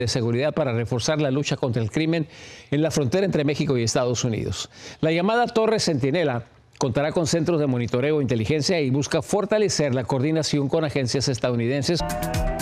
de seguridad para reforzar la lucha contra el crimen en la frontera entre México y Estados Unidos. La llamada Torre Centinela contará con centros de monitoreo e inteligencia y busca fortalecer la coordinación con agencias estadounidenses.